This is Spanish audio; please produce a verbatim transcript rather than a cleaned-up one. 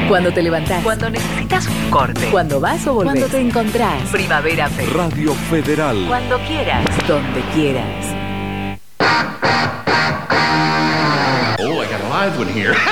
Cuando te levantás. Cuando necesitas un corte. Cuando vas o volvés. Cuando te encontrás. Primavera Fest. Radio Federal. Cuando quieras. Donde quieras. Oh, I got a live one here.